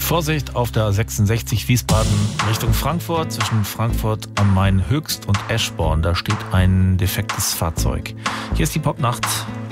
Vorsicht auf der 66 Wiesbaden Richtung Frankfurt, zwischen Frankfurt am Main Höchst und Eschborn. Da steht ein defektes Fahrzeug. Hier ist die Popnacht.